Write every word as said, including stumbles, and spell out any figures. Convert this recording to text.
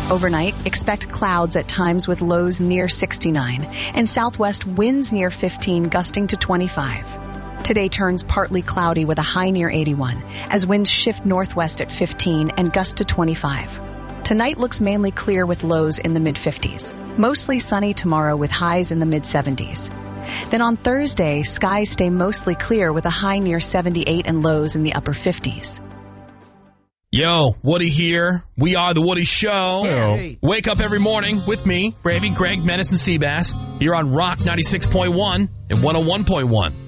Overnight, expect clouds at times with lows near sixty-nine and southwest winds near fifteen, gusting to twenty-five. Today turns partly cloudy with a high near eighty-one as winds shift northwest at fifteen and gust to twenty-five. Tonight looks mainly clear with lows in the mid-fifties. Mostly sunny tomorrow with highs in the mid-seventies. Then on Thursday, skies stay mostly clear with a high near seventy-eight and lows in the upper fifties. Yo, Woody here. We are The Woody Show. Hey. Wake up every morning with me, Gravy, Greg, Menace, and Seabass. Here on Rock ninety-six point one and one oh one point one.